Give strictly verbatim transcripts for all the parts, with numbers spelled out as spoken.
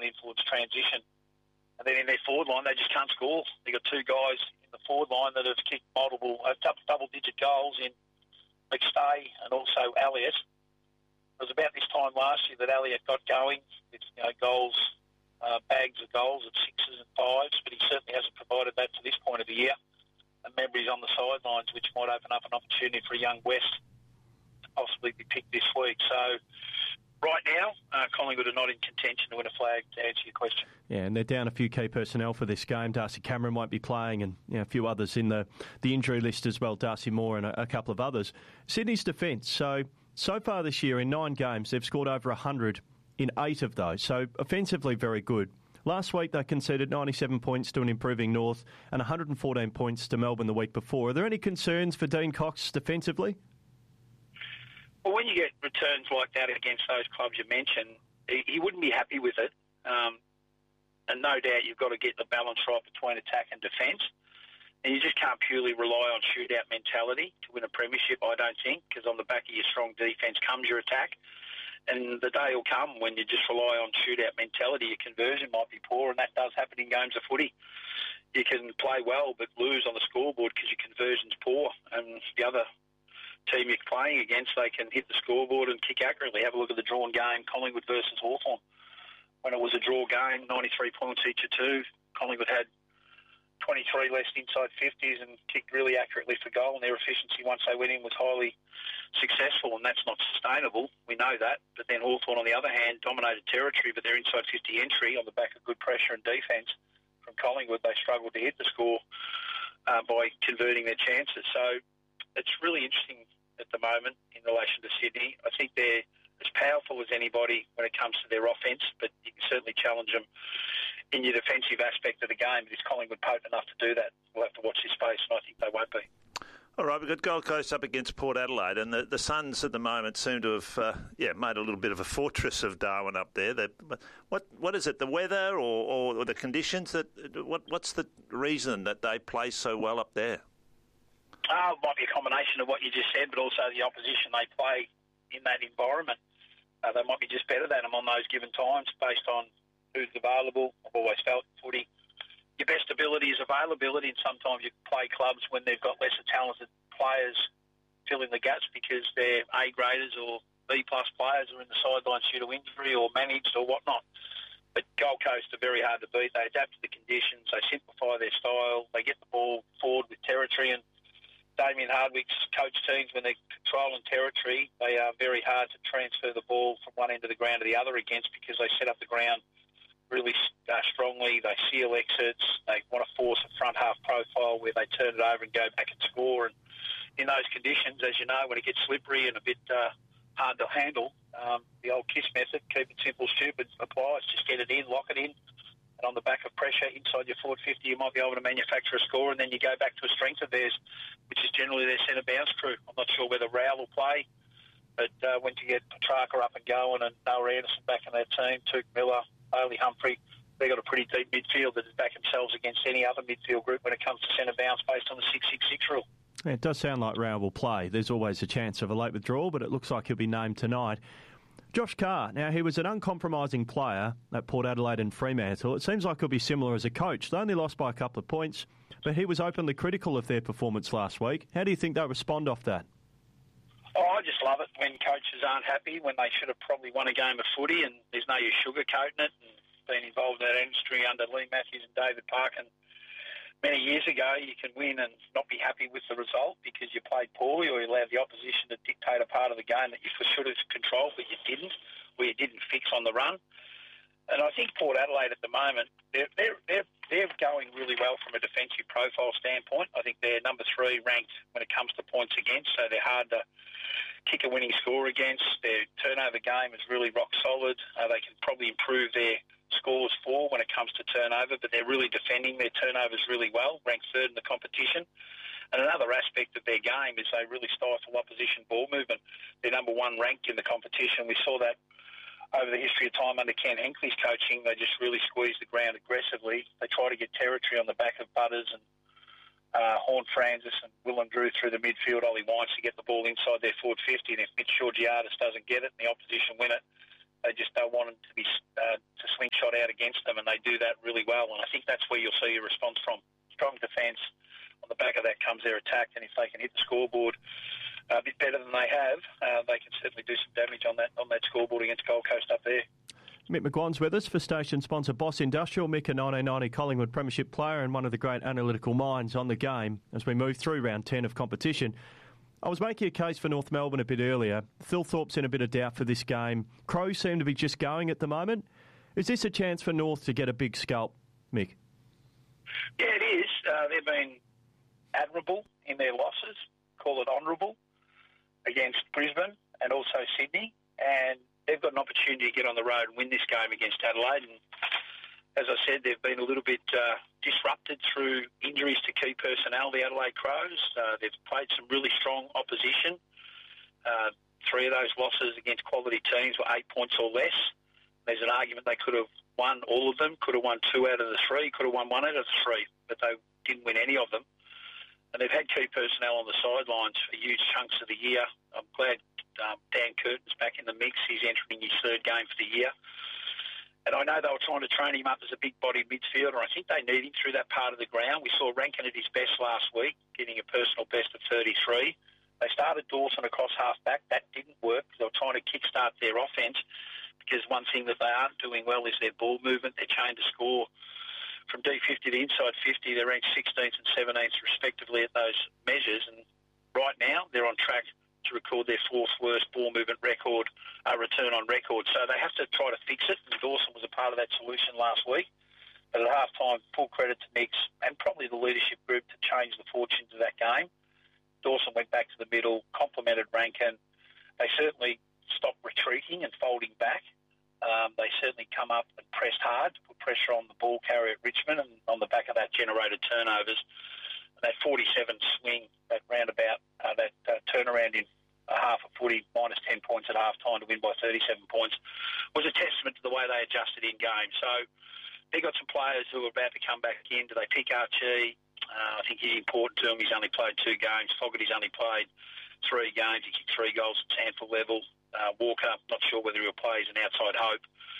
don't influence transition. And then in their forward line, they just can't score. They've got two guys in the forward line that have kicked multiple, uh, double-digit goals in McStay and also Elliott. It was about this time last year that Elliott got going with you know, goals, uh, bags of goals at sixes and fives, but he certainly hasn't provided that to this point of the year. And Membry's on the sidelines, which might open up an opportunity for a young West to possibly be picked this week. So right now, uh, Collingwood are not in contention to win a flag, to answer your question. Yeah, and they're down a few key personnel for this game. Darcy Cameron won't be playing, and you know, a few others in the, the injury list as well, Darcy Moore and a, a couple of others. Sydney's defence, so so far this year in nine games, they've scored over one hundred in eight of those, so offensively very good. Last week they conceded ninety-seven points to an improving North and one hundred fourteen points to Melbourne the week before. Are there any concerns for Dean Cox defensively? Well, when you get returns like that against those clubs you mentioned, he, he wouldn't be happy with it. Um, and no doubt you've got to get the balance right between attack and defence. And you just can't purely rely on shootout mentality to win a premiership, I don't think, because on the back of your strong defence comes your attack. And the day will come when you just rely on shootout mentality, your conversion might be poor, and that does happen in games of footy. You can play well but lose on the scoreboard because your conversion's poor, and the other team you're playing against, they can hit the scoreboard and kick accurately. Have a look at the drawn game, Collingwood versus Hawthorn. When it was a draw game, ninety-three points each of two, Collingwood had twenty-three less inside fifties and kicked really accurately for goal, and their efficiency once they went in was highly successful, and that's not sustainable. We know that. But then Hawthorn, on the other hand, dominated territory, but their inside fifty entry on the back of good pressure and defence from Collingwood, they struggled to hit the score uh, by converting their chances. So it's really interesting at the moment in relation to Sydney. I think they're as powerful as anybody when it comes to their offence, but you can certainly challenge them in your defensive aspect of the game. But is Collingwood potent enough to do that? We'll have to watch this space, and I think they won't be. All right, we've got Gold Coast up against Port Adelaide, and the, the Suns at the moment seem to have uh, yeah made a little bit of a fortress of Darwin up there. They, what what is it? The weather or, or the conditions? That what what's the reason that they play so well up there? Oh, it might be a combination of what you just said, but also the opposition they play in that environment. Uh, they might be just better than them on those given times based on who's available. I've always felt footy, your best ability is availability, and sometimes you play clubs when they've got lesser talented players fill in the gaps because they're A-graders or B-plus players are in the sidelines due to injury or managed or whatnot. But Gold Coast are very hard to beat. They adapt to the conditions, they simplify their style, they get the ball forward with territory, and Damien Hardwick's coach teams, when they're controlling territory, they are very hard to transfer the ball from one end of the ground to the other against because they set up the ground really uh, strongly. They seal exits. They want to force a front half profile where they turn it over and go back and score. And in those conditions, as you know, when it gets slippery and a bit uh, hard to handle, um, the old KISS method, keep it simple, stupid, applies. Just get it in, lock it in. And on the back of pressure inside your forward fifty, you might be able to manufacture a score, and then you go back to a strength of theirs, which is generally their centre bounce crew. I'm not sure whether Rowell will play, but uh, when you get Petrarca up and going and Noah Anderson back in that team, Tuke Miller, Bailey Humphrey, they've got a pretty deep midfield that has backed themselves against any other midfield group when it comes to centre bounce based on the six six six rule. Yeah, it does sound like Rowell will play. There's always a chance of a late withdrawal, but it looks like he'll be named tonight. Josh Carr, now he was an uncompromising player at Port Adelaide and Fremantle. It seems like he'll be similar as a coach. They only lost by a couple of points, but he was openly critical of their performance last week. How do you think they'll respond off that? Oh, I just love it when coaches aren't happy, when they should have probably won a game of footy and there's no use sugarcoating it, and being involved in that industry under Lee Matthews and David Parkin many years ago, you can win and not be happy with the result because you played poorly or you allowed the opposition to dictate a part of the game that you should have controlled, but you didn't, where you didn't fix on the run. And I think Port Adelaide at the moment, they're, they're, they're, they're going really well from a defensive profile standpoint. I think they're number three ranked when it comes to points against, so they're hard to kick a winning score against. Their turnover game is really rock solid. Uh, they can probably improve their scores for when it comes to turnover, but they're really defending their turnovers really well, ranked third in the competition. And another aspect of their game is they really stifle opposition ball movement. They're number one ranked in the competition. We saw that over the history of time under Ken Hinkley's coaching. They just really squeeze the ground aggressively. They try to get territory on the back of Butters and uh, Horn Francis and Willem Drew through the midfield. Ollie Wines to get the ball inside their forward fifty, and if Mitch Georgiadis doesn't get it and the opposition win it, they just don't want him to be uh, to slingshot out against them, and they do that really well. And I think that's where you'll see a response from. Strong defence. On the back of that comes their attack, and if they can hit the scoreboard a bit better than they have, uh, they can certainly do some damage on that on that scoreboard against Gold Coast up there. Mick McGuan's with us for station sponsor Boss Industrial. Mick, a nineteen ninety Collingwood Premiership player and one of the great analytical minds on the game as we move through round ten of competition. I was making a case for North Melbourne a bit earlier. Thilthorpe's in a bit of doubt for this game. Crows seem to be just going at the moment. Is this a chance for North to get a big scalp, Mick? Yeah, it is. Uh, they've been admirable in their losses, call it honourable, against Brisbane and also Sydney. And they've got an opportunity to get on the road and win this game against Adelaide. And as I said, they've been a little bit uh, disrupted through injuries to key personnel, the Adelaide Crows. Uh, they've played some really strong opposition. Uh, three of those losses against quality teams were eight points or less. There's an argument they could have won all of them, could have won two out of the three, could have won one out of the three, but they didn't win any of them. And they've had key personnel on the sidelines for huge chunks of the year. I'm glad um, Dan Curtin's back in the mix. He's entering his third game for the year. And I know they were trying to train him up as a big-bodied midfielder. I think they need him through that part of the ground. We saw Rankin at his best last week, getting a personal best of thirty-three. They started Dawson across half-back. That didn't work. They were trying to kick-start their offence because one thing that they aren't doing well is their ball movement. They're chained to score from D fifty to inside fifty. They're ranked sixteenth and seventeenth respectively at those measures. And right now they're on track to record their fourth worst ball movement record, uh, return on record. So they have to try to fix it. And Dawson was a part of that solution last week. But at half-time, full credit to Nix and probably the leadership group to change the fortunes of that game. Dawson went back to the middle, complimented Rankin. They certainly stopped retreating and folding back. Um, they certainly come up and pressed hard to put pressure on the ball carrier at Richmond, and on the back of that generated turnovers. And that forty-seven swing, that roundabout, uh, that uh, turnaround in a half a footy, minus ten points at half time to win by thirty-seven points, was a testament to the way they adjusted in game. So they got some players who are about to come back in. Do they pick Archie? Uh, I think he's important to him. He's only played two games. Fogarty's only played three games. He kicked three goals at Sanford level. Uh, Walker, not sure whether he'll play as an outside hope.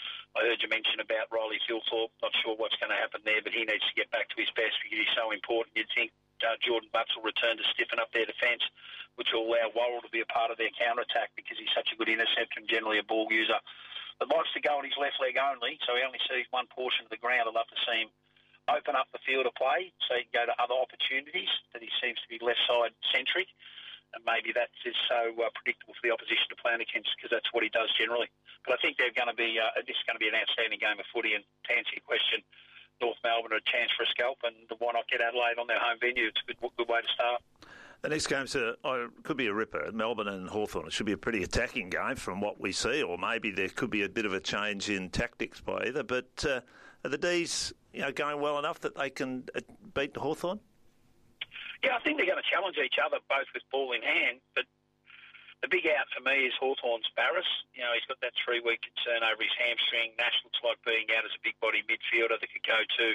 I heard you mention about Riley Thilthorpe. Not sure what's going to happen there, but he needs to get back to his best because he's so important. You'd think uh, Jordan Butts will return to stiffen up their defence, which will allow Worrell to be a part of their counter-attack because he's such a good interceptor and generally a ball user. But likes to go on his left leg only, so he only sees one portion of the ground. I'd love to see him open up the field of play so he can go to other opportunities, that he seems to be left-side centric. And maybe that is so uh, predictable for the opposition to play against because that's what he does generally. But I think they're going to be uh, this is going to be an outstanding game of footy. And to answer your question, North Melbourne are a chance for a scalp, and why not get Adelaide on their home venue? It's a good, good way to start. The next game's a, oh, could be a ripper. Melbourne and Hawthorn. It should be a pretty attacking game from what we see, or maybe there could be a bit of a change in tactics by either. But uh, are the D's, you know, going well enough that they can beat Hawthorn? Yeah, I think they're going to challenge each other, both with ball in hand. But the big out for me is Hawthorn's Barras. You know, he's got that three-week concern over his hamstring. Nash looks like being out as a big-body midfielder that could go to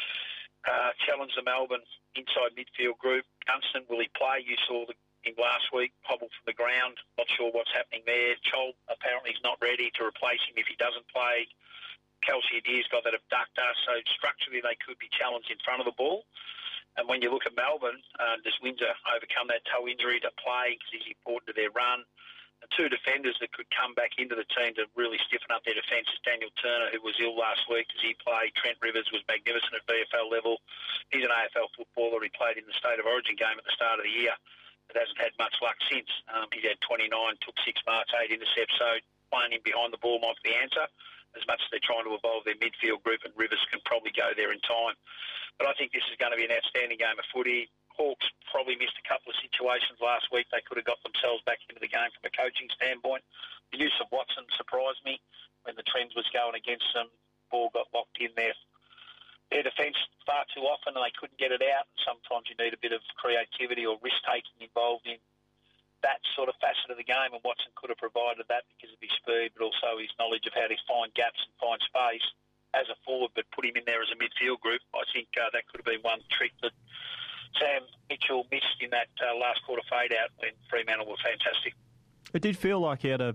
uh, challenge the Melbourne inside midfield group. Gunston, will he play? You saw the, him last week, hobbled from the ground. Not sure what's happening there. Chol apparently is not ready to replace him if he doesn't play. Kelsey Adair's got that abductor, so structurally they could be challenged in front of the ball. And when you look at Melbourne, uh, does Windsor overcome that toe injury to play because he's important to their run? The two defenders that could come back into the team to really stiffen up their defence is Daniel Turner, who was ill last week. Does he play? Trent Rivers was magnificent at V F L level. He's an A F L footballer. He played in the State of Origin game at the start of the year, but hasn't had much luck since. Um, he's had twenty-nine, took six marks, eight intercepts, so playing him behind the ball might be the answer, as much as they're trying to evolve their midfield group, and Rivers can probably go there in time. But I think this is going to be an outstanding game of footy. Hawks probably missed a couple of situations last week. They could have got themselves back into the game from a coaching standpoint. The use of Watson surprised me when the trend was going against them. Ball got locked in there. Their defence far too often, and they couldn't get it out. Sometimes you need a bit of creativity or risk-taking involved in that sort of facet of the game, and Watson could have provided that because of his speed, but also his knowledge of how to find gaps and find space as a forward, but put him in there as a midfield group. I think uh, that could have been one trick that Sam Mitchell missed in that uh, last quarter fade-out when Fremantle were fantastic. It did feel like he had a,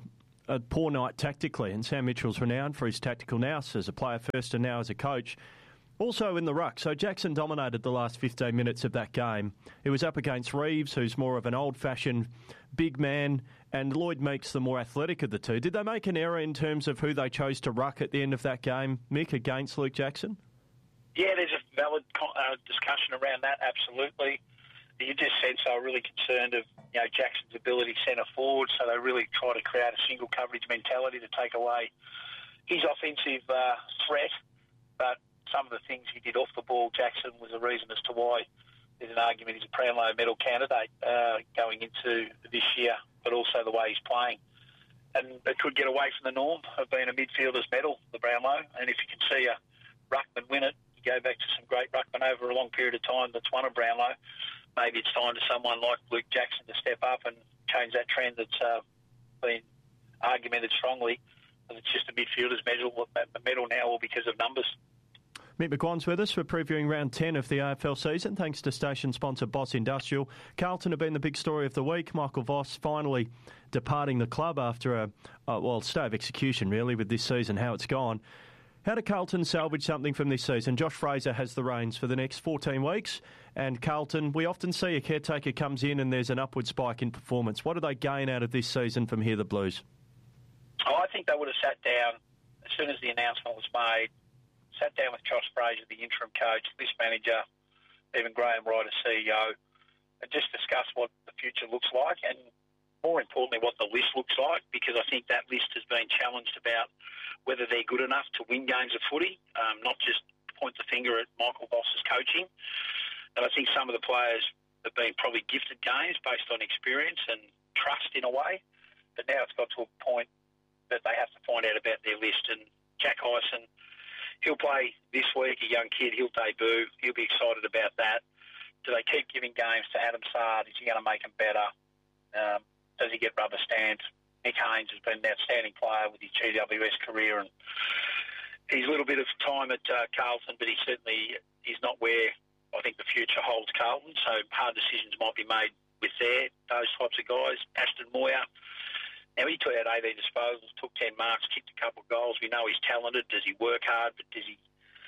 a poor night tactically, and Sam Mitchell's renowned for his tactical nous as a player first and now as a coach. Also in the ruck, so Jackson dominated the last fifteen minutes of that game. It was up against Reeves, who's more of an old-fashioned big man, and Lloyd Meeks, the more athletic of the two. Did they make an error in terms of who they chose to ruck at the end of that game, Mick, against Luke Jackson? Yeah, there's a valid uh, discussion around that, absolutely. You just sense they were really concerned of you know Jackson's ability centre forward, so they really try to create a single coverage mentality to take away his offensive uh, threat. But some of the things he did off the ball, Jackson, was a reason as to why there's an argument he's a Brownlow medal candidate uh, going into this year, but also the way he's playing. And it could get away from the norm of being a midfielder's medal, the Brownlow. And if you can see a ruckman win it, you go back to some great ruckman over a long period of time that's won a Brownlow. Maybe it's time to someone like Luke Jackson to step up and change that trend that's uh, been argumented strongly. And it's just a midfielder's medal, a medal now, all because of numbers. Mick McGuan's with us for previewing round ten of the A F L season, thanks to station sponsor Boss Industrial. Carlton have been the big story of the week. Michael Voss finally departing the club after a, uh, well, stay of execution, really, with this season, how it's gone. How did Carlton salvage something from this season? Josh Fraser has the reins for the next fourteen weeks, and Carlton, we often see a caretaker comes in and there's an upward spike in performance. What do they gain out of this season from here, the Blues? Oh, I think they would have sat down as soon as the announcement was made, sat down with Josh Fraser, the interim coach, list manager, even Graham Wright, C E O, and just discuss what the future looks like and, more importantly, what the list looks like, because I think that list has been challenged about whether they're good enough to win games of footy, um, not just point the finger at Michael Voss's coaching. And I think some of the players have been probably gifted games based on experience and trust in a way, but now it's got to a point that they have to find out about their list. And Jack Hyson, he'll play this week, a young kid, he'll debut, he'll be excited about that. Do they keep giving games to Adam Sard? Is he going to make him better? Um, does he get rubber stamped? Nick Haynes has been an outstanding player with his G W S career, and he's a little bit of time at uh, Carlton, but he certainly is not where I think the future holds Carlton, so hard decisions might be made with there, those types of guys. Ashton Moyer, now he took out eighteen disposals, took ten marks, kicked a couple of goals. We know he's talented. Does he work hard, but does he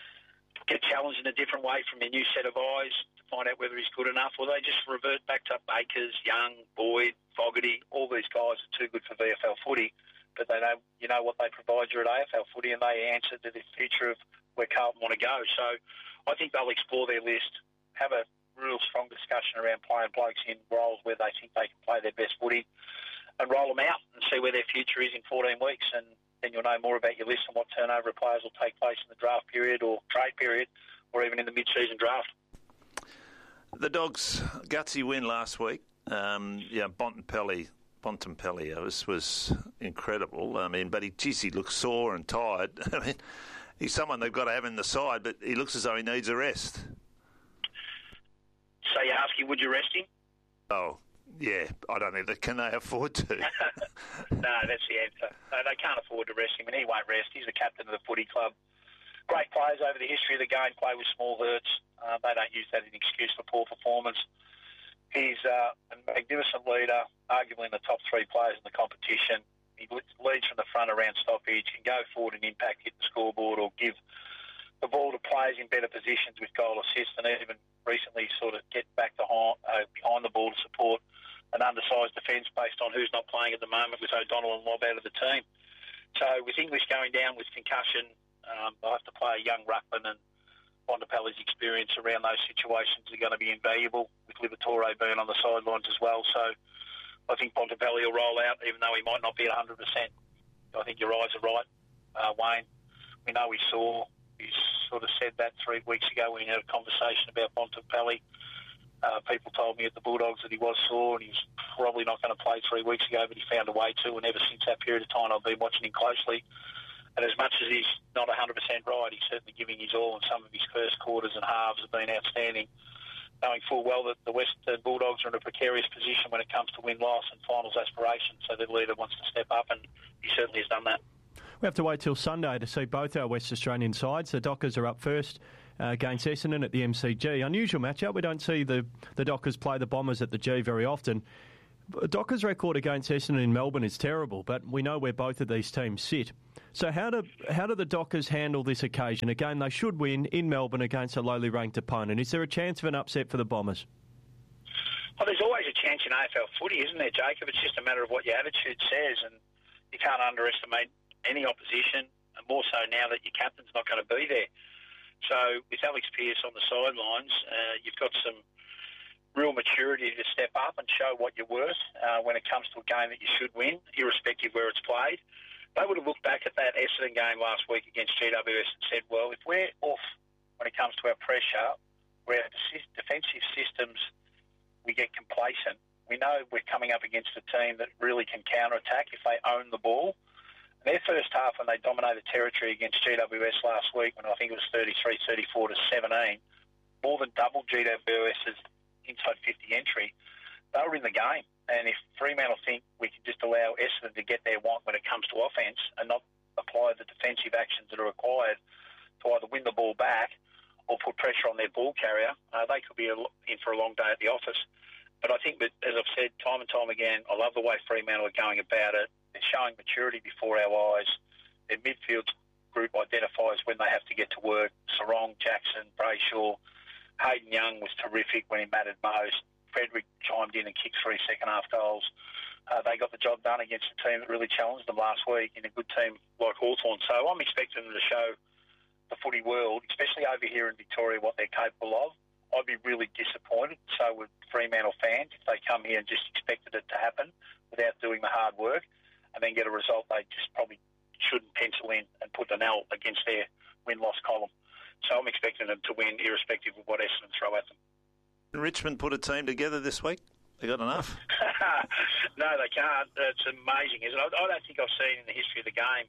get challenged in a different way from a new set of eyes to find out whether he's good enough? Or they just revert back to Bakers, Young, Boyd, Fogarty. All these guys are too good for V F L footy, but they know, you know what they provide you at A F L footy, and they answer to the future of where Carlton want to go. So I think they'll explore their list, have a real strong discussion around playing blokes in roles where they think they can play their best footy, and roll them out and see where their future is in fourteen weeks. And then you'll know more about your list and what turnover of players will take place in the draft period or trade period, or even in the mid-season draft. The Dogs' gutsy win last week. Um, yeah, Bontempelli, Bontempelli was was incredible. I mean, but he, geez, he looks sore and tired. I mean, he's someone they've got to have in the side, but he looks as though he needs a rest. So you're asking, would you rest him? Oh, yeah. I don't know. Can they afford to? No, that's the answer. No, they can't afford to rest him, and he won't rest. He's the captain of the footy club. Great players over the history of the game play with small hurts. Uh, they don't use that as an excuse for poor performance. He's uh, a magnificent leader, arguably in the top three players in the competition. He leads from the front around stoppage, can go forward and impact, hit the scoreboard, or give the ball to players in better positions with goal assist, and even recently sort of get back to uh, behind the ball to support an undersized defence based on who's not playing at the moment with O'Donnell and Lobb out of the team. So with English going down with concussion, um, they'll have to play a young ruckman, and Bontempelli's experience around those situations are going to be invaluable, with Liberatore being on the sidelines as well. So I think Bontempelli will roll out, even though he might not be at one hundred percent. I think your eyes are right, uh, Wayne. We know he saw. He sort of said that three weeks ago when he had a conversation about Bontempelli. Uh, people told me at the Bulldogs that he was sore and he was probably not going to play three weeks ago, but he found a way to, and ever since that period of time I've been watching him closely. And as much as he's not one hundred percent right, he's certainly giving his all, and some of his first quarters and halves have been outstanding, knowing full well that the Western Bulldogs are in a precarious position when it comes to win-loss and finals aspirations, so their leader wants to step up, and he certainly has done that. We have to wait till Sunday to see both our West Australian sides. The Dockers are up first uh, against Essendon at the M C G. Unusual matchup. We don't see the, the Dockers play the Bombers at the G very often. Docker's record against Essendon in Melbourne is terrible, but we know where both of these teams sit. So how do how do the Dockers handle this occasion? Again, they should win in Melbourne against a lowly ranked opponent. Is there a chance of an upset for the Bombers? Well, there's always a chance in A F L footy, isn't there, Jacob? It's just a matter of what your attitude says, and you can't underestimate any opposition, and more so now that your captain's not going to be there. So with Alex Pearce on the sidelines, uh, you've got some real maturity to step up and show what you're worth uh, when it comes to a game that you should win, irrespective where it's played. They would have looked back at that Essendon game last week against G W S and said, well, if we're off when it comes to our pressure, where our defensive systems, we get complacent. We know we're coming up against a team that really can counter-attack if they own the ball. Their first half, when they dominated territory against G W S last week, when I think it was thirty-three thirty-four to seventeen, more than double G W S's inside fifty entry, they were in the game. And if Fremantle think we can just allow Essendon to get their want when it comes to offence and not apply the defensive actions that are required to either win the ball back or put pressure on their ball carrier, uh, they could be in for a long day at the office. But I think that, as I've said time and time again, I love the way Fremantle are going about it. They're showing maturity before our eyes. Their midfield group identifies when they have to get to work. Sarong, Jackson, Brayshaw, Hayden Young was terrific when he mattered most. Frederick chimed in and kicked three second-half goals. Uh, they got the job done against a team that really challenged them last week in a good team like Hawthorn. So I'm expecting them to show the footy world, especially over here in Victoria, what they're capable of. I'd be really disappointed, so would Fremantle fans, if they come here and just expected it to happen without doing the hard work and then get a result they just probably shouldn't pencil in and put an L against their win-loss column. So I'm expecting them to win irrespective of what Essendon throw at them. Richmond put a team together this week. They got enough? No, they can't. It's amazing, isn't it? I don't think I've seen in the history of the game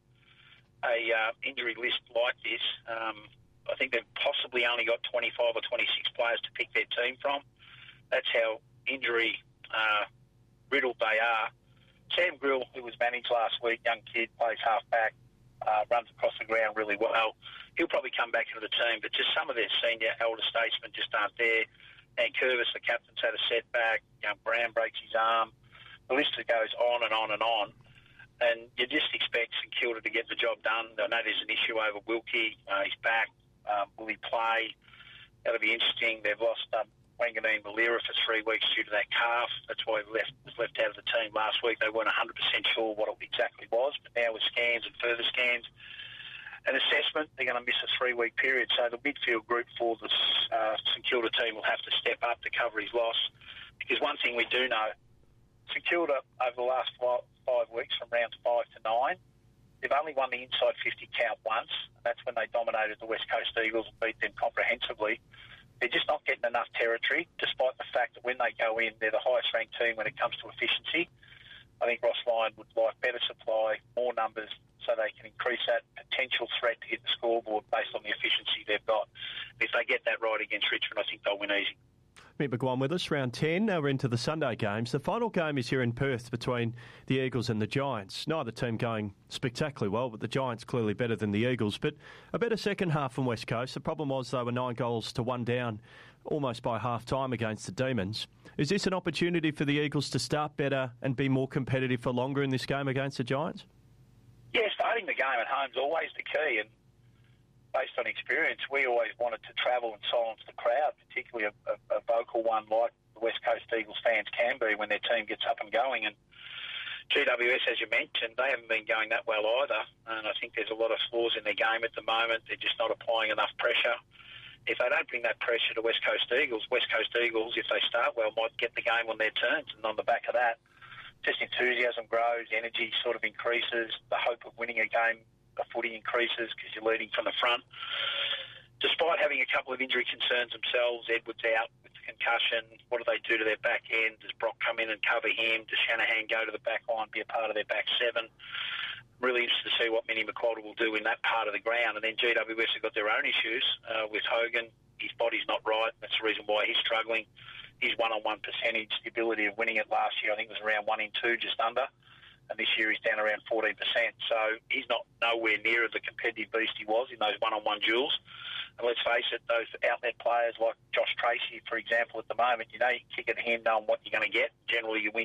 a uh, injury list like this. Um, I think they've possibly only got twenty-five or twenty-six players to pick their team from. That's how injury uh, riddled they are. Sam Grill, who was managed last week, young kid, plays half-back, uh, runs across the ground really well. He'll probably come back into the team, but just some of their senior elder statesmen just aren't there. And Curvis, the captain's had a setback. Young Brown breaks his arm. The list goes on and on and on. And you just expect St Kilda to get the job done. I know there's an issue over Wilkie. Uh, he's back. Um, will he play? That'll be interesting. They've lost um, Wanganeen Malira for three weeks due to that calf. That's why he left, was left out of the team last week. They weren't one hundred percent sure what it exactly was. But now with scans and further scans, an assessment, they're going to miss a three-week period. So the midfield group for the uh, St Kilda team will have to step up to cover his loss. Because one thing we do know, St Kilda over the last five, five weeks, from rounds five to nine, they've only won the inside fifty count once. And that's when they dominated the West Coast Eagles and beat them comprehensively. They're just not getting enough territory, despite the fact that when they go in, they're the highest-ranked team when it comes to efficiency. I think Ross Lyon would like better supply, more numbers, so they can increase that potential threat to hit the scoreboard based on the efficiency they've got. If they get that right against Richmond, I think they'll win easy. Mick McGuan with us, round ten. Now we're into the Sunday games. The final game is here in Perth between the Eagles and the Giants. Neither team going spectacularly well, but the Giants clearly better than the Eagles. But a better second half from West Coast. The problem was they were nine goals to one down almost by half-time against the Demons. Is this an opportunity for the Eagles to start better and be more competitive for longer in this game against the Giants? Yeah, starting the game at home is always the key, and based on experience, we always wanted to travel and silence the crowd, particularly a, a, a vocal one like the West Coast Eagles fans can be when their team gets up and going. And G W S, as you mentioned, they haven't been going that well either, and I think there's a lot of flaws in their game at the moment. They're just not applying enough pressure. If they don't bring that pressure to West Coast Eagles, West Coast Eagles, if they start well, might get the game on their terms, and on the back of that, just enthusiasm grows, energy sort of increases, the hope of winning a game of footy increases because you're leading from the front. Despite having a couple of injury concerns themselves, Edwards out with concussion, what do they do to their back end? Does Brock come in and cover him? Does Shanahan go to the back line, be a part of their back seven? Really interested to see what Minnie McQualter will do in that part of the ground. And then G W S have got their own issues uh, with Hogan. His body's not right. That's the reason why he's struggling. His one-on-one percentage, the ability of winning it last year, I think was around one in two, just under. And this year he's down around fourteen percent. So he's not nowhere near the competitive beast he was in those one-on-one duels. And let's face it, those outlet players like Josh Tracy, for example, at the moment, you know, you kick it hand on what you're going to get. Generally, you win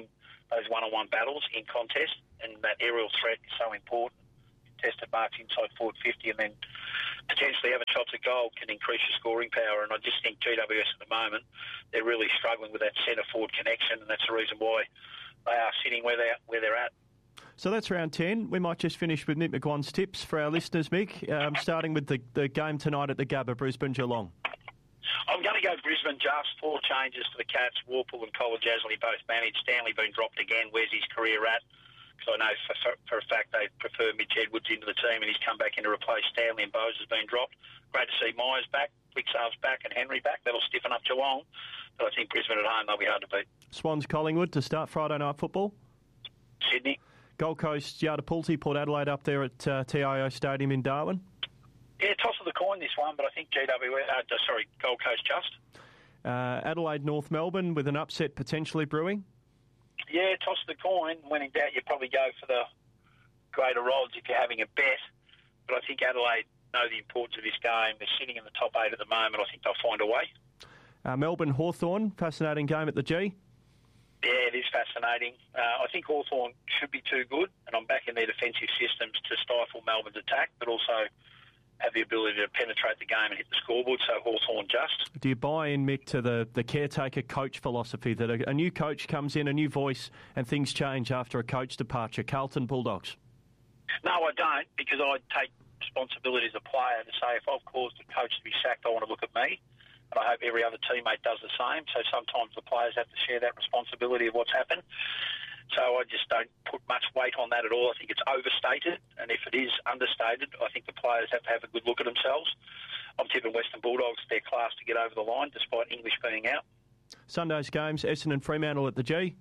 those one-on-one battles in contest, and that aerial threat is so important. Contested marks inside forward fifty, and then potentially having shots at goal can increase your scoring power. And I just think G W S at the moment, they're really struggling with that centre-forward connection, and that's the reason why they are sitting where they're, where they're at. So that's round ten. We might just finish with Mick McGuan's tips for our listeners, Mick, um, starting with the, the game tonight at the Gabba, Brisbane-Geelong. I'm going to go Brisbane just. Four changes to the Cats. Warple and Colin Jasley both managed. Stanley been dropped again. Where's his career at? Because I know for, for, for a fact they prefer Mitch Edwards into the team, and he's come back in to replace Stanley, and Bowes has been dropped. Great to see Myers back, Wixar's back, and Henry back. That'll stiffen up Geelong. But I think Brisbane at home, they'll be hard to beat. Swans Collingwood to start Friday night football. Sydney. Gold Coast Yardapulti, Port Adelaide up there at uh, T I O Stadium in Darwin. Yeah, toss of the coin this one, but I think G W S, uh, sorry, Gold Coast just. Uh, Adelaide North Melbourne with an upset potentially brewing. Yeah, toss the coin. When in doubt, you probably go for the greater odds if you're having a bet. But I think Adelaide know the importance of this game. They're sitting in the top eight at the moment. I think they'll find a way. Uh, Melbourne Hawthorn, fascinating game at the G. Yeah, it is fascinating. Uh, I think Hawthorn should be too good, and I'm backing their defensive systems to stifle Melbourne's attack, but also have the ability to penetrate the game and hit the scoreboard, so Hawthorn just. Do you buy in, Mick, to the, the caretaker coach philosophy that a, a new coach comes in, a new voice, and things change after a coach departure? Carlton Bulldogs. No, I don't, because I take responsibility as a player to say if I've caused a coach to be sacked, I want to look at me. And I hope every other teammate does the same. So sometimes the players have to share that responsibility of what's happened. So I just don't put much weight on that at all. I think it's overstated, and if it is understated, I think the players have to have a good look at themselves. I'm tipping Western Bulldogs, their class to get over the line, despite English being out. Sunday's games, Essendon Fremantle at the G.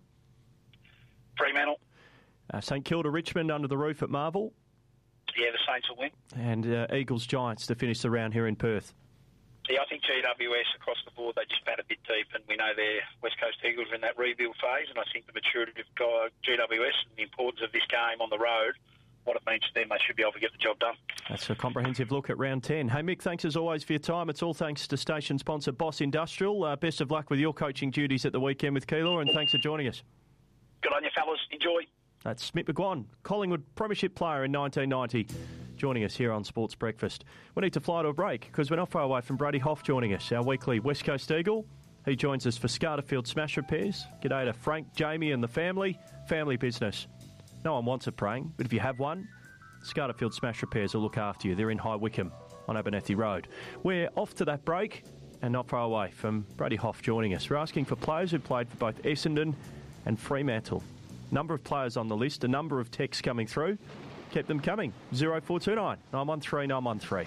Fremantle. Uh, St Kilda Richmond under the roof at Marvel. Yeah, the Saints will win. And uh, Eagles Giants to finish the round here in Perth. Yeah, I think G W S across the board, they just bat a bit deep, and we know their West Coast Eagles are in that rebuild phase, and I think the maturity of G W S and the importance of this game on the road, what it means to them, they should be able to get the job done. That's a comprehensive look at round ten. Hey, Mick, thanks as always for your time. It's all thanks to station sponsor Boss Industrial. Uh, best of luck with your coaching duties at the weekend with Keilor, and thanks for joining us. Good on you, fellas. Enjoy. That's Mick McGuan, Collingwood Premiership player in nineteen ninety. Joining us here on Sports Breakfast. We need to fly to a break because we're not far away from Brady Hoff joining us, our weekly West Coast Eagle. He joins us for Scarterfield Smash Repairs. G'day to Frank, Jamie and the family. Family business. No one wants a praying, but if you have one, Scarterfield Smash Repairs will look after you. They're in High Wycombe on Abernethy Road. We're off to that break and not far away from Brady Hoff joining us. We're asking for players who played for both Essendon and Fremantle. Number of players on the list, a number of texts coming through. Keep them coming. oh four two nine, nine one three, nine one three.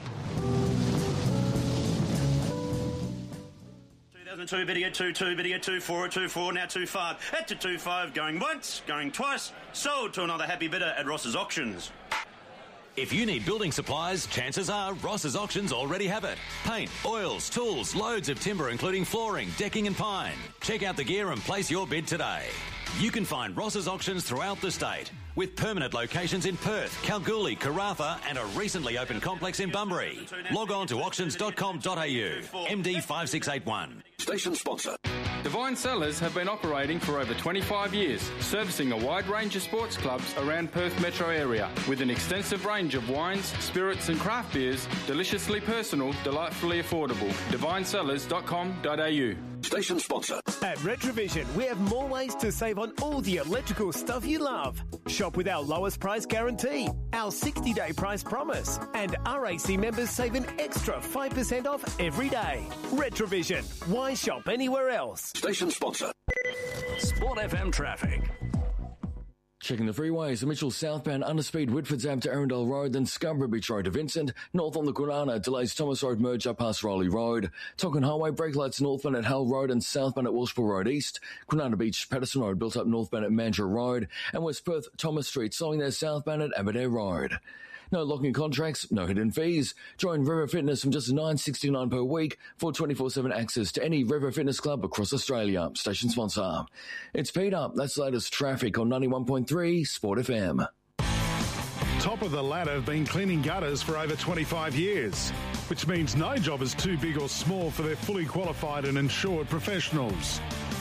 two thousand two, video two two, video two four, two four, now two five. At to two five, going once, going twice. Sold to another happy bidder at Ross's Auctions. If you need building supplies, chances are Ross's Auctions already have it. Paint, oils, tools, loads of timber including flooring, decking and pine. Check out the gear and place your bid today. You can find Ross's Auctions throughout the state, with permanent locations in Perth, Kalgoorlie, Karratha and a recently opened complex in Bunbury. Log on to auctions dot com dot a u. M D five six eight one. Station sponsor. Divine Cellars have been operating for over twenty-five years, servicing a wide range of sports clubs around Perth metro area, with an extensive range of wines, spirits and craft beers, deliciously personal, delightfully affordable. divine cellars dot com dot a u. Station sponsor. At Retrovision, we have more ways to save on all the electrical stuff you love. Shop with our lowest price guarantee, our sixty-day price promise, and R A C members save an extra five percent off every day. Retrovision. Why shop anywhere else? Station sponsor. Sport F M traffic. Checking the freeways, Mitchell southbound underspeed Whitford's Ave to Arundel Road, then Scarborough Beach Road to Vincent. North on the Kwinana, delays Thomas Road merge up past Rowley Road. Tonkin Highway, brake lights northbound at Hull Road and southbound at Walshpool Road East. Kwinana Beach, Patterson Road built up northbound at Mandurah Road. And West Perth, Thomas Street, slowing there southbound at Aberdare Road. No locking contracts, no hidden fees. Join River Fitness from just nine dollars sixty-nine per week for twenty-four seven access to any River Fitness club across Australia. Station sponsor. It's Peter. That's the latest traffic on ninety-one point three Sport F M. Top of the ladder have been cleaning gutters for over twenty-five years, which means no job is too big or small for their fully qualified and insured professionals.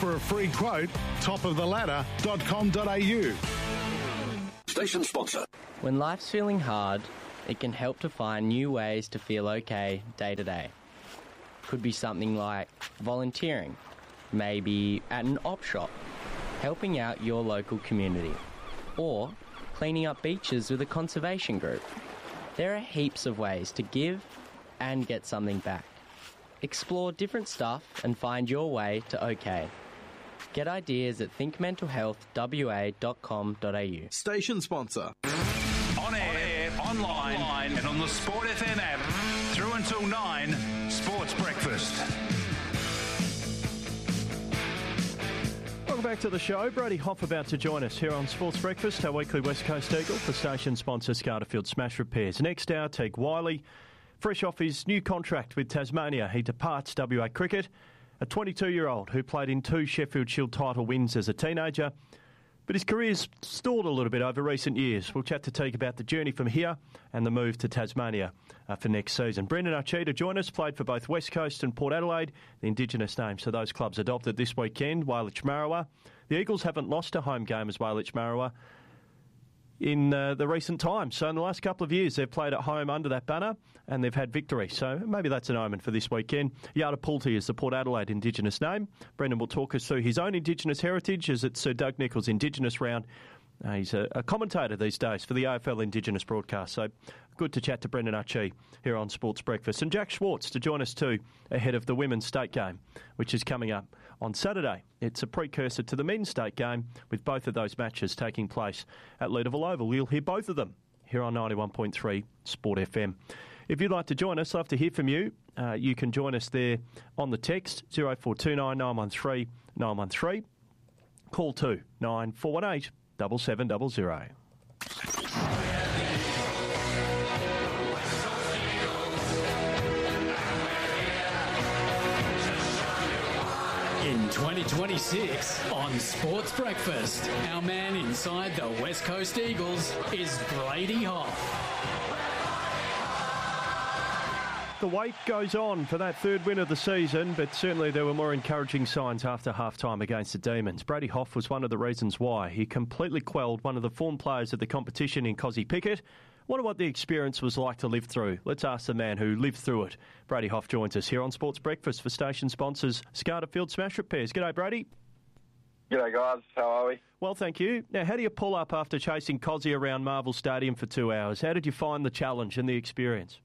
For a free quote, top of the ladder dot com dot a u. Station sponsor. When life's feeling hard, it can help to find new ways to feel okay day to day. Could be something like volunteering, maybe at an op shop, helping out your local community, or cleaning up beaches with a conservation group. There are heaps of ways to give and get something back. Explore different stuff and find your way to OK. Get ideas at think mental health w a dot com dot a u. Station sponsor. On air, online, online, and on the Sport F M app. Through until nine, Sports Breakfast. Welcome back to the show. Brady Hoff about to join us here on Sports Breakfast, our weekly West Coast Eagle for station sponsor Scarterfield Smash Repairs. Next hour, Teague Wiley, fresh off his new contract with Tasmania. He departs W A Cricket, a twenty-two-year-old who played in two Sheffield Shield title wins as a teenager, but his career's stalled a little bit over recent years. We'll chat to Teague about the journey from here and the move to Tasmania uh, for next season. Brendan Archie to join us, played for both West Coast and Port Adelaide, the Indigenous names. So those clubs adopted this weekend. Wailech Marrowa. The Eagles haven't lost a home game as Wailech Marrowa in uh, the recent times. So in the last couple of years, they've played at home under that banner and they've had victory. So maybe that's an omen for this weekend. Yada Pulti is the Port Adelaide Indigenous name. Brendan will talk us through his own Indigenous heritage as it's Sir Doug Nicholls' Indigenous round. Uh, he's a, a commentator these days for the A F L Indigenous broadcast. So good to chat to Brendan Archie here on Sports Breakfast. And Jack Schwartz to join us too ahead of the women's state game, which is coming up on Saturday. It's a precursor to the men's state game with both of those matches taking place at Leederville Oval. You'll hear both of them here on ninety-one point three Sport F M. If you'd like to join us, I'd love to hear from you. Uh, you can join us there on the text zero four two nine, nine one three, nine one three. Call two nine four one eight, seven seven zero zero. In twenty twenty-six, on Sports Breakfast, our man inside the West Coast Eagles is Brady Hoff. The wait goes on for that third win of the season, but certainly there were more encouraging signs after half-time against the Demons. Brady Hoff was one of the reasons why. He completely quelled one of the form players of the competition in Cozzy Pickett. Wonder what the experience was like to live through. Let's ask the man who lived through it. Brady Hoff joins us here on Sports Breakfast for station sponsors Scarterfield Smash Repairs. G'day, Brady. G'day, guys. How are we? Well, thank you. Now, how do you pull up after chasing Cozzy around Marvel Stadium for two hours? How did you find the challenge and the experience?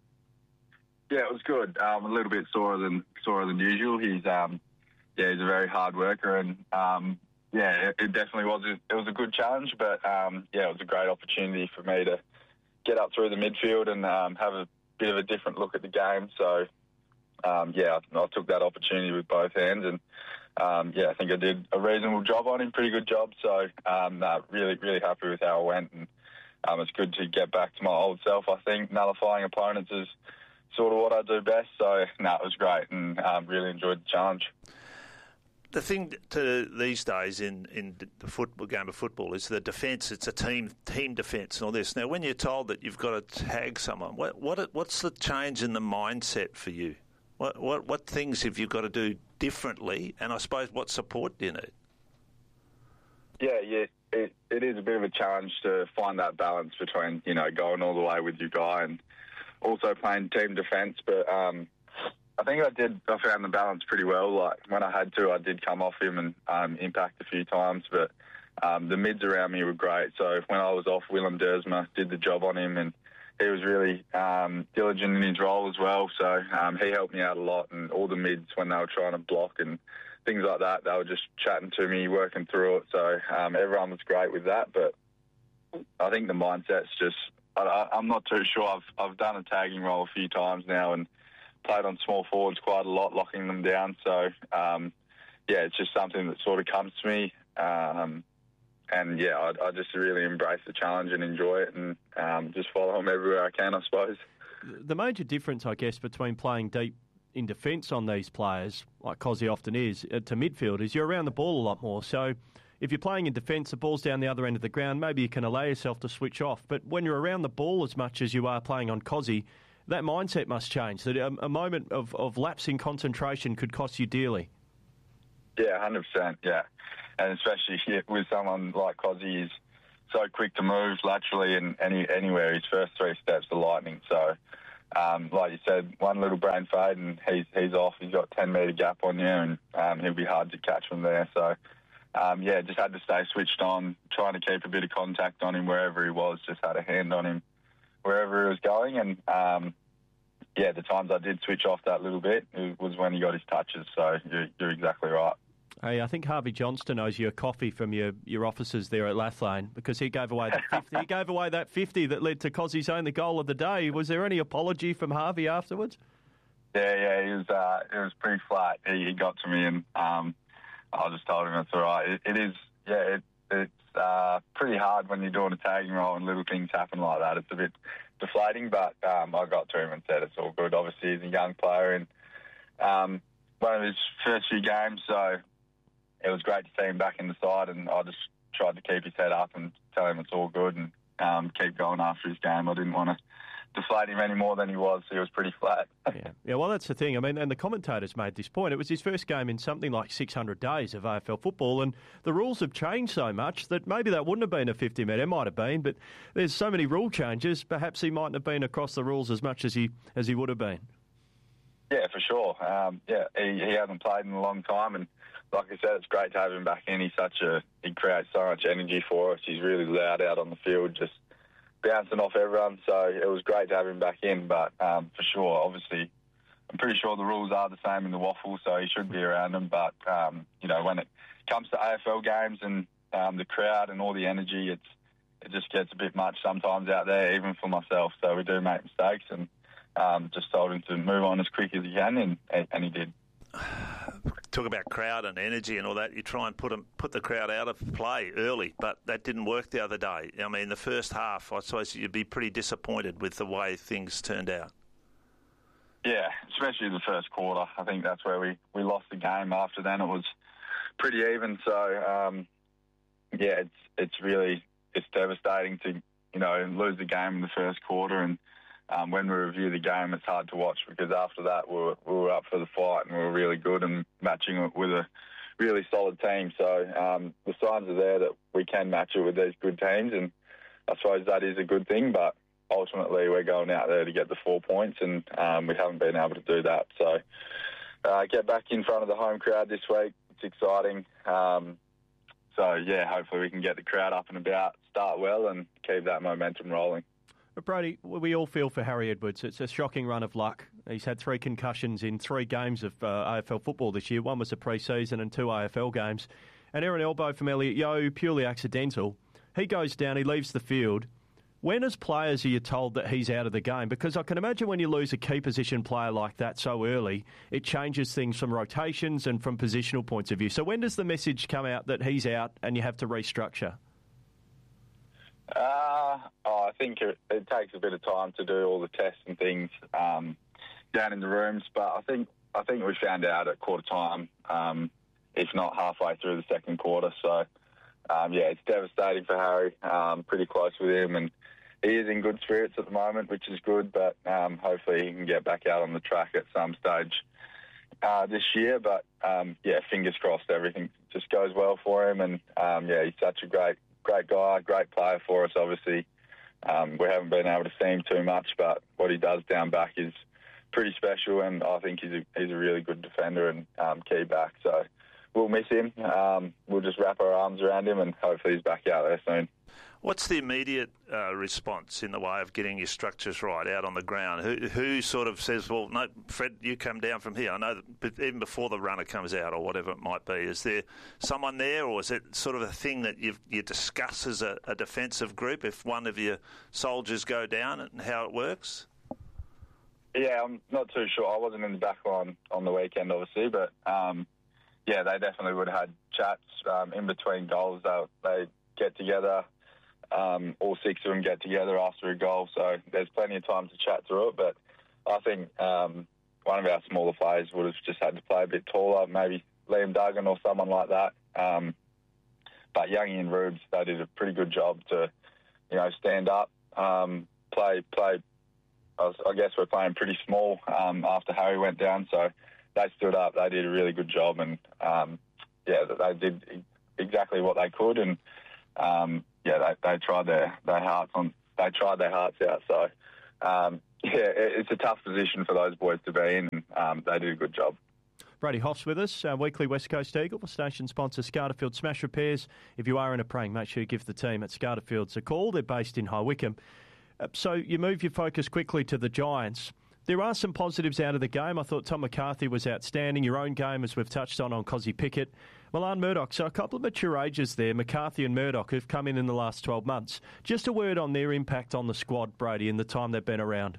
Yeah, it was good. Um, a little bit sorer than sorer than usual. He's um, yeah, he's a very hard worker, and um, yeah, it, it definitely was. A, it was a good challenge, but um, yeah, it was a great opportunity for me to get up through the midfield and um, have a bit of a different look at the game. So um, yeah, I, I took that opportunity with both hands, and um, yeah, I think I did a reasonable job on him, pretty good job. So um, nah, really, really happy with how it went, and um, it's good to get back to my old self. I think nullifying opponents is sort of what I do best, so no, it was great, and um, really enjoyed the challenge. The thing to these days in, in the football game of football is the defence. It's a team team defence and all this. Now, when you're told that you've got to tag someone, what what what's the change in the mindset for you? What what what things have you got to do differently? And I suppose what support do you need? Yeah, yeah, it it is a bit of a challenge to find that balance between, you know, going all the way with your guy and also playing team defence, but um, I think I did. I found the balance pretty well. Like when I had to, I did come off him and um, impact a few times, but um, the mids around me were great. So when I was off, Willem Dersma did the job on him, and he was really um, diligent in his role as well. So um, he helped me out a lot, and all the mids when they were trying to block and things like that, they were just chatting to me, working through it. So um, everyone was great with that, but I think the mindset's just. I, I'm not too sure. I've I've done a tagging role a few times now and played on small forwards quite a lot, locking them down. So, um, yeah, it's just something that sort of comes to me. Um, and, yeah, I, I just really embrace the challenge and enjoy it and um, just follow them everywhere I can, I suppose. The major difference, I guess, between playing deep in defence on these players, like Cozzy often is, uh, to midfield, is you're around the ball a lot more. So if you're playing in defence, the ball's down the other end of the ground, maybe you can allow yourself to switch off. But when you're around the ball as much as you are playing on Cozzy, that mindset must change. That a, a moment of, of lapse in concentration could cost you dearly. Yeah, one hundred percent, yeah. And especially with someone like Cozzy, he's so quick to move laterally and any, anywhere. His first three steps are lightning. So, um, like you said, one little brain fade and he's he's off. He's got ten metre gap on you and um, he'll be hard to catch from there. So, um, yeah, just had to stay switched on, trying to keep a bit of contact on him wherever he was, just had a hand on him wherever he was going. And, um, yeah, the times I did switch off that little bit it was when he got his touches. So you're, you're exactly right. Hey, I think Harvey Johnston owes you a coffee from your, your offices there at Lathlane because he gave away that fifty. He gave away that fifty that led to Cozzy's only goal of the day. Was there any apology from Harvey afterwards? Yeah, yeah, he was. Uh, it was pretty flat. He, he got to me, and um, I just told him it's all right. It, it is. Yeah, it, it's uh, pretty hard when you're doing a tagging role and little things happen like that. It's a bit deflating, but um, I got to him and said it's all good. Obviously, he's a young player and um, one of his first few games, so. It was great to see him back in the side, and I just tried to keep his head up and tell him it's all good and um, keep going after his game. I didn't want to deflate him any more than he was. He was pretty flat. yeah. yeah, well, that's the thing. I mean, and the commentators made this point. It was his first game in something like six hundred days of A F L football, and the rules have changed so much that maybe that wouldn't have been a fifty metre. It might have been, but there's so many rule changes. Perhaps he mightn't have been across the rules as much as he as he would have been. Yeah, for sure. Um, yeah, he, he hasn't played in a long time, and like I said, it's great to have him back in. He's such a he creates so much energy for us. He's really loud out on the field, just bouncing off everyone. So it was great to have him back in. But um, for sure, obviously, I'm pretty sure the rules are the same in the waffle, so he should be around them. But um, you know, when it comes to A F L games and um, the crowd and all the energy, it's it just gets a bit much sometimes out there, even for myself. So we do make mistakes, and um, just told him to move on as quick as he can, and and he did. Talk about crowd and energy and all that. You try and put them, put the crowd out of play early, but that didn't work the other day. I mean, the first half, I suppose you'd be pretty disappointed with the way things turned out. Yeah, especially the first quarter. I think that's where we, we lost the game. After then, it was pretty even. So, um, yeah, it's it's really it's devastating to you know lose the game in the first quarter. And um, when we review the game, it's hard to watch because after that we were, we were up for the fight and we were really good and matching it with a really solid team. So um, the signs are there that we can match it with these good teams, and I suppose that is a good thing. But ultimately, we're going out there to get the four points, and um, we haven't been able to do that. So uh, get back in front of the home crowd this week. It's exciting. Um, so, yeah, hopefully we can get the crowd up and about, start well, and keep that momentum rolling. But Brody, we all feel for Harry Edwards. It's a shocking run of luck. He's had three concussions in three games of uh, A F L football this year. One was a pre-season and two A F L games. And Aaron Elbow from Elliot Yeo, purely accidental. He goes down, he leaves the field. When as players are you told that he's out of the game? Because I can imagine when you lose a key position player like that so early, it changes things from rotations and from positional points of view. So when does the message come out that he's out and you have to restructure? Uh, oh, I think it, it takes a bit of time to do all the tests and things um, down in the rooms. But I think I think we found out at quarter time, um, if not halfway through the second quarter. So, um, yeah, it's devastating for Harry. Um, pretty close with him, and he is in good spirits at the moment, which is good. But um, hopefully he can get back out on the track at some stage uh, this year. But, um, yeah, fingers crossed everything just goes well for him. And, um, yeah, he's such a great Great guy, great player for us, obviously. Um, we haven't been able to see him too much, but what he does down back is pretty special, and I think he's a, he's a really good defender and um, key back. So we'll miss him. Um, we'll just wrap our arms around him, and hopefully he's back out there soon. What's the immediate uh, response in the way of getting your structures right out on the ground? Who, who sort of says, well, no, Fred, you come down from here? I know that even before the runner comes out or whatever it might be, is there someone there, or is it sort of a thing that you've, you discuss as a, a defensive group if one of your soldiers go down and how it works? Yeah, I'm not too sure. I wasn't in the back line on the weekend, obviously, but, um, yeah, they definitely would have had chats um, in between goals. They, they get together. Um, all six of them get together after a goal, so there's plenty of time to chat through it. But I think um, one of our smaller players would have just had to play a bit taller, maybe Liam Duggan or someone like that. Um, but Youngie and Rubes, they did a pretty good job to, you know, stand up, um, play, play. I, was, I guess we're playing pretty small um, after Harry went down, so they stood up. They did a really good job, and um, yeah, that they did exactly what they could, and um, yeah, they, they tried their, their hearts on. They tried their hearts out. So um, yeah, it, it's a tough position for those boys to be in. And, um, they did a good job. Brady Hoff's with us, uh, weekly West Coast Eagle, the station sponsor Scarterfield Smash Repairs. If you are in a praying, make sure you give the team at Scarterfields a call. They're based in High Wycombe. Uh, so you move your focus quickly to the Giants. There are some positives out of the game. I thought Tom McCarthy was outstanding. Your own game, as we've touched on, on Cozzy Pickett. Milan Murdoch, so a couple of mature ages there, McCarthy and Murdoch, who've come in in the last twelve months. Just a word on their impact on the squad, Brady, in the time they've been around.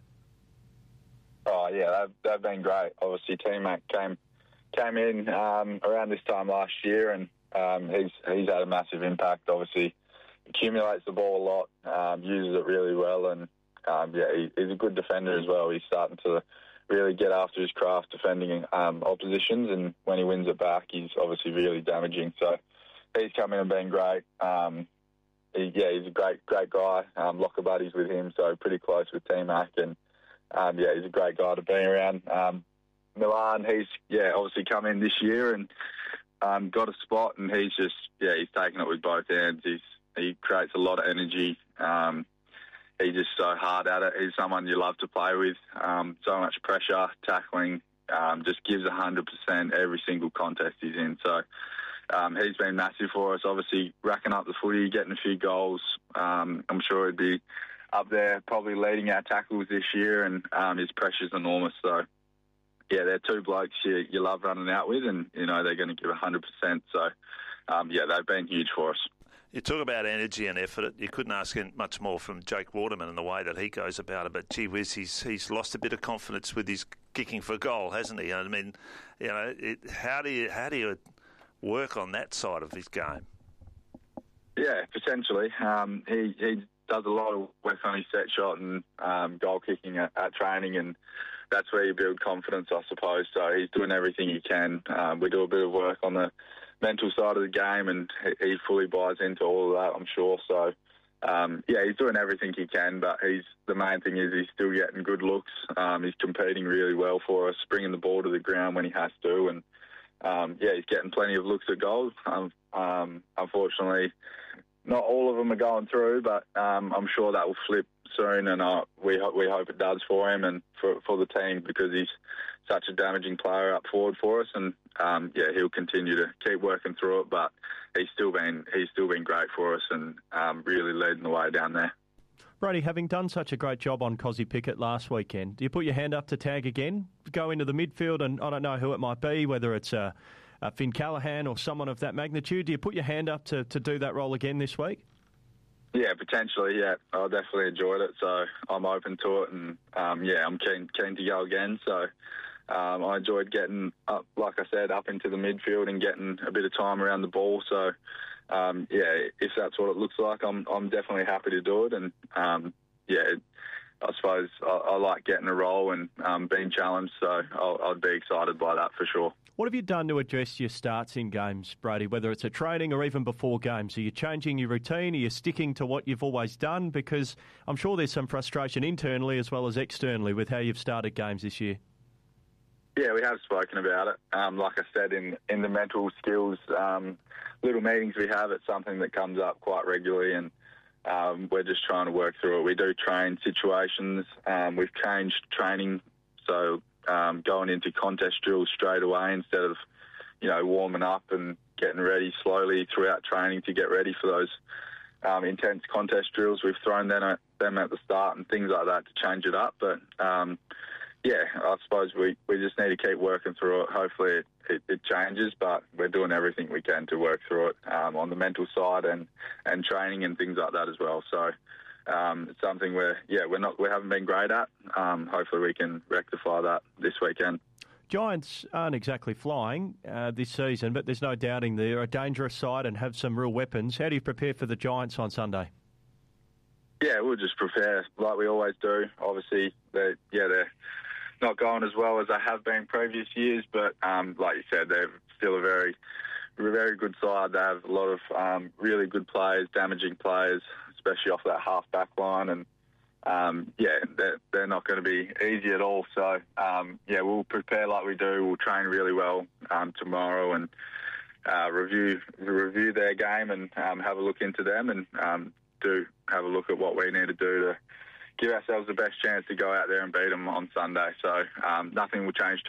Oh, yeah, they've, they've been great. Obviously, T-Mac came... Came in um, around this time last year, and um, he's he's had a massive impact. Obviously, accumulates the ball a lot, um, uses it really well, and um, yeah, he, he's a good defender as well. He's starting to really get after his craft defending um, oppositions, and when he wins it back, he's obviously really damaging. So he's come in and been great. Um, he, yeah, he's a great great guy. Um, locker buddies with him, so pretty close with T-Mac, and um, yeah, he's a great guy to be around. Um, Milan, he's, yeah, obviously come in this year and um, got a spot, and he's just, yeah, he's taken it with both hands. He's, he creates a lot of energy. Um, he's just so hard at it. He's someone you love to play with. Um, so much pressure, tackling, um, just gives one hundred percent every single contest he's in. So um, he's been massive for us, obviously racking up the footy, getting a few goals. Um, I'm sure he'd be up there probably leading our tackles this year, and um, his pressure's enormous. So yeah, they're two blokes you, you love running out with, and, you know, they're going to give one hundred percent. So, um, yeah, they've been huge for us. You talk about energy and effort. You couldn't ask much more from Jake Waterman and the way that he goes about it. But, gee whiz, he's, he's lost a bit of confidence with his kicking for goal, hasn't he? I mean, you know, it, how do you how do you work on that side of his game? Yeah, potentially. Um, he, he does a lot of work on his set shot and um, goal kicking at, at training, and that's where you build confidence, I suppose. So he's doing everything he can. Um, we do a bit of work on the mental side of the game, and he, he fully buys into all of that, I'm sure. So, um, yeah, he's doing everything he can, but he's the main thing is he's still getting good looks. Um, he's competing really well for us, bringing the ball to the ground when he has to, and, um, yeah, he's getting plenty of looks at goals. Um, um, unfortunately, not all of them are going through, but um, I'm sure that will flip soon, and uh, we ho- we hope it does for him and for for the team, because he's such a damaging player up forward for us, and um, yeah, he'll continue to keep working through it. But he's still been he's still been great for us, and um, really leading the way down there. Brady, having done such a great job on Cozzy Pickett last weekend, do you put your hand up to tag again, go into the midfield, and I don't know who it might be, whether it's uh, uh, Finn Callaghan or someone of that magnitude? Do you put your hand up to, to do that role again this week? Yeah, potentially, yeah. I definitely enjoyed it, so I'm open to it, and, um, yeah, I'm keen keen to go again. So um, I enjoyed getting, up, like I said, up into the midfield and getting a bit of time around the ball. So, um, yeah, if that's what it looks like, I'm I'm definitely happy to do it. And, um, yeah, I suppose I, I like getting a role and um, being challenged, so I'll, I'd be excited by that for sure. What have you done to address your starts in games, Brady, whether it's at training or even before games? Are you changing your routine? Are you sticking to what you've always done? Because I'm sure there's some frustration internally as well as externally with how you've started games this year. Yeah, we have spoken about it. Um, like I said, in, in the mental skills, um, little meetings we have, it's something that comes up quite regularly, and um, we're just trying to work through it. We do train situations. Um, we've changed training, so Um, going into contest drills straight away instead of, you know, warming up and getting ready slowly throughout training to get ready for those um, intense contest drills. We've thrown them at, them at the start and things like that to change it up. But, um, yeah, I suppose we, we just need to keep working through it. Hopefully it, it, it changes, but we're doing everything we can to work through it um, on the mental side and, and training and things like that as well. So Um, it's something where, yeah, we're not, we haven't been great at. Um, hopefully we can rectify that this weekend. Giants aren't exactly flying uh, this season, but there's no doubting they're a dangerous side and have some real weapons. How do you prepare for the Giants on Sunday? Yeah, we'll just prepare like we always do. Obviously, they're, yeah, they're not going as well as they have been previous years, but um, like you said, they're still a very, very good side. They have a lot of um, really good players, damaging players, especially off that half-back line. And, um, yeah, they're, they're not going to be easy at all. So, um, yeah, we'll prepare like we do. We'll train really well um, tomorrow and uh, review review their game and um, have a look into them, and um, do have a look at what we need to do to give ourselves the best chance to go out there and beat them on Sunday. So um, nothing will change